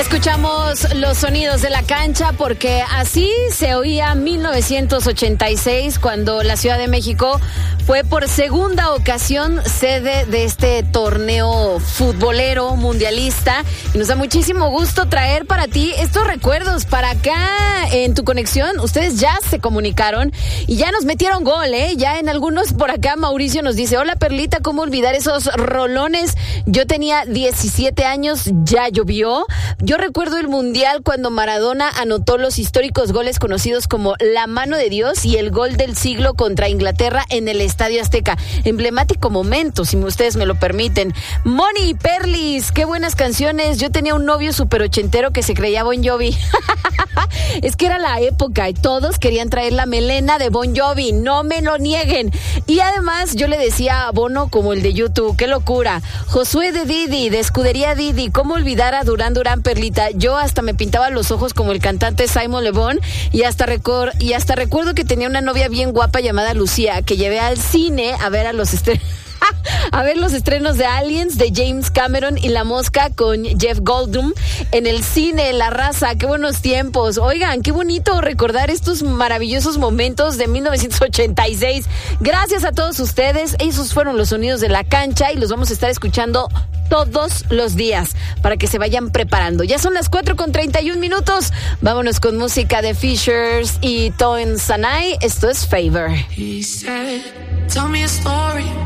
Escuchamos los sonidos de la cancha porque así se oía 1986 cuando la Ciudad de México fue por segunda ocasión sede de este torneo futbolero mundialista y nos da muchísimo gusto traer para ti estos recuerdos para acá en Tu Conexión. Ustedes ya se comunicaron y ya nos metieron gol, ya en algunos por acá. Mauricio nos dice: hola Perlita, ¿cómo olvidar esos rolones? Yo tenía 17 años, ya llovió. Yo recuerdo el Mundial cuando Maradona anotó los históricos goles conocidos como la mano de Dios y el gol del siglo contra Inglaterra en el Estadio Azteca. Emblemático momento, si ustedes me lo permiten. Moni y Perlis, qué buenas canciones. Yo tenía un novio súper ochentero que se creía Bon Jovi. Es que era la época y todos querían traer la melena de Bon Jovi, no me lo nieguen. Y además yo le decía a Bono como el de YouTube, qué locura. Josué de Didi, de Escudería Didi, ¿cómo olvidar a Durán Durán, Perlita? Yo hasta me pintaba los ojos como el cantante Simon Le Bon y hasta recuerdo que tenía una novia bien guapa llamada Lucía que llevé al cine a ver los estrenos de Aliens de James Cameron y La Mosca con Jeff Goldblum en el cine La Raza. Qué buenos tiempos. Oigan, qué bonito recordar estos maravillosos momentos de 1986. Gracias a todos ustedes. Esos fueron los sonidos de la cancha y los vamos a estar escuchando todos los días para que se vayan preparando. Ya son las 4:31. Vámonos con música de Fishers y Toen Sanai. Esto es Favor. He said, tell me a story.